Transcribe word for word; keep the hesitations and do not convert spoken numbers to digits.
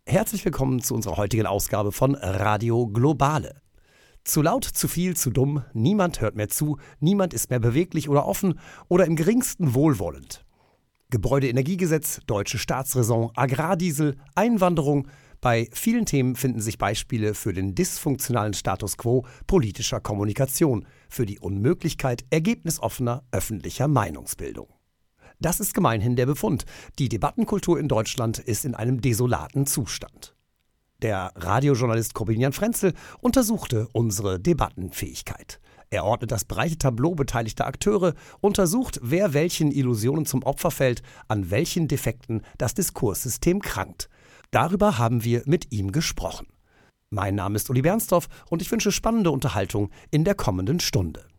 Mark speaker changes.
Speaker 1: Herzlich willkommen zu unserer heutigen Ausgabe von Radio Globale. Zu laut, zu viel, zu dumm, niemand hört mehr zu, niemand ist mehr beweglich oder offen oder im geringsten wohlwollend. Gebäudeenergiegesetz, deutsche Staatsräson, Agrardiesel, Einwanderung. Bei vielen Themen finden sich Beispiele für den dysfunktionalen Status quo politischer Kommunikation, für die Unmöglichkeit ergebnisoffener öffentlicher Meinungsbildung. Das ist gemeinhin der Befund. Die Debattenkultur in Deutschland ist in einem desolaten Zustand. Der Radiojournalist Corbinian Frenzel untersuchte unsere Debattenfähigkeit. Er ordnet das breite Tableau beteiligter Akteure, untersucht, wer welchen Illusionen zum Opfer fällt, an welchen Defekten das Diskurssystem krankt. Darüber haben wir mit ihm gesprochen. Mein Name ist Uli Bernstorff und ich wünsche spannende Unterhaltung in der kommenden Stunde.